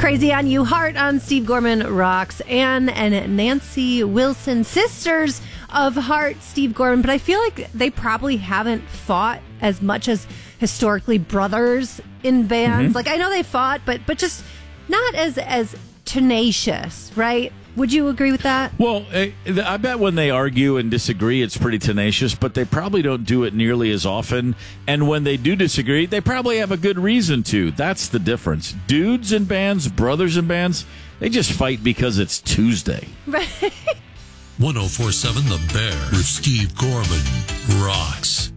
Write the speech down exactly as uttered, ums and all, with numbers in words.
Crazy on You, Heart on Steve Gorman rocks. Anne and Nancy Wilson, sisters of Heart, Steve Gorman. But I feel like they probably haven't fought as much as historically brothers in bands. Mm-hmm. Like, I know they fought, but but just not as as tenacious, right? Would you agree with that? Well, I bet when they argue and disagree, it's pretty tenacious, but they probably don't do it nearly as often. And when they do disagree, they probably have a good reason to. That's the difference. Dudes in bands, brothers in bands, they just fight because it's Tuesday. Right. one oh four point seven The Bear with Steve Gorman rocks.